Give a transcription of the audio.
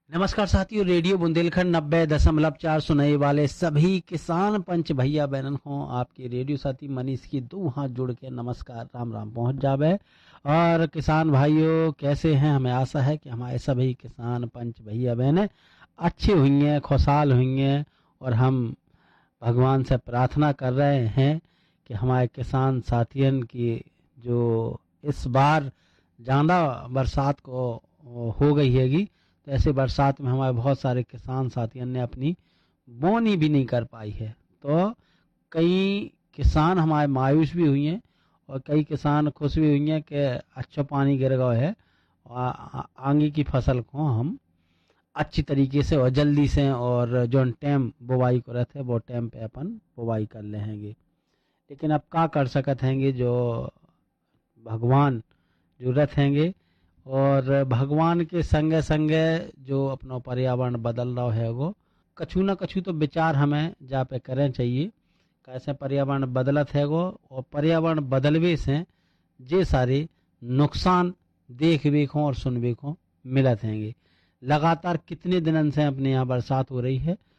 नमस्कार साथियों, रेडियो बुंदेलखंड 90.4 सुनने वाले सभी किसान पंच भैया बहनन को आपके रेडियो साथी मनीष की दो हाथ जोड़ के नमस्कार राम राम पहुंच जावे। और किसान भाइयों कैसे हैं? हमें आशा है कि हमारे सभी किसान पंच भैया बहनें अच्छे होंगे, खुशहाल होंगे। और हम भगवान से प्रार्थना कर रहे हैं कि हमारे किसान साथियन की जो इस बार ज़्यादा बरसात को हो गई हैगी, तो ऐसे बरसात में हमारे बहुत सारे किसान साथियों ने अपनी बोनी भी नहीं कर पाई है। तो कई किसान हमारे मायूस भी हुई हैं और कई किसान खुश भी हुई हैं कि अच्छा पानी गिर गया है और आगे की फसल को हम अच्छी तरीके से और जल्दी से और जो टाइम बुवाई को रहते वो टाइम पे अपन बुवाई कर लेंगे। लेकिन अब क्या कर सकते हैंगे, जो भगवान जो रथ हैंगे और भगवान के संगे संगे जो अपना पर्यावरण बदल रहा है वो कछु ना कछु तो विचार हमें जा पे करें चाहिए। कैसे पर्यावरण बदलत है वो और पर्यावरण बदलवे से जे सारे नुकसान देखवे को और सुनवे को मिलत हैंगे। लगातार कितने दिनों से अपने यहाँ बरसात हो रही है